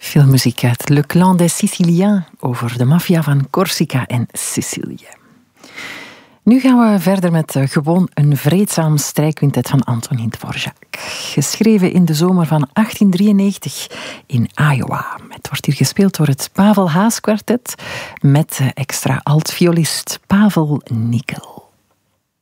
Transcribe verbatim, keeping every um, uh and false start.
Veel muziek uit Le Clan des Siciliens over de maffia van Corsica en Sicilië. Nu gaan we verder met uh, gewoon een vreedzaam strijkquintet van Antonin Dvorak. Geschreven in de zomer van achttien drieënnegentig in Iowa. Het wordt hier gespeeld door het Pavel Haas kwartet met uh, extra altviolist Pavel Nickel.